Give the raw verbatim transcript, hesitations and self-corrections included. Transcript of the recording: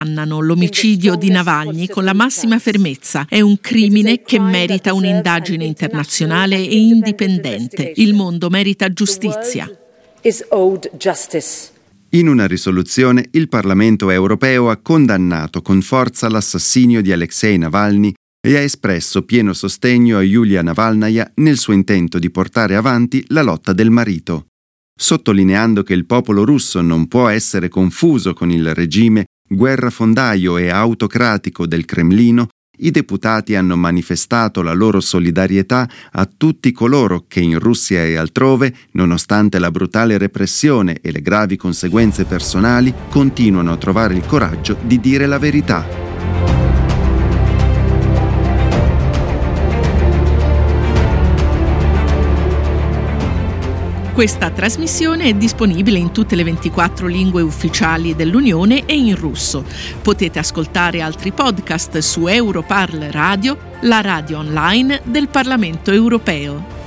condannano l'omicidio di Navalny con la massima fermezza. È un crimine che merita un'indagine internazionale e indipendente. Il mondo merita giustizia. In una risoluzione, il Parlamento europeo ha condannato con forza l'assassinio di Alexei Navalny e ha espresso pieno sostegno a Yulia Navalnaya nel suo intento di portare avanti la lotta del marito. Sottolineando che il popolo russo non può essere confuso con il regime guerrafondaio e autocratico del Cremlino, i deputati hanno manifestato la loro solidarietà a tutti coloro che in Russia e altrove, nonostante la brutale repressione e le gravi conseguenze personali, continuano a trovare il coraggio di dire la verità. Questa trasmissione è disponibile in tutte le ventiquattro lingue ufficiali dell'Unione e in russo. Potete ascoltare altri podcast su Europarl Radio, la radio online del Parlamento europeo.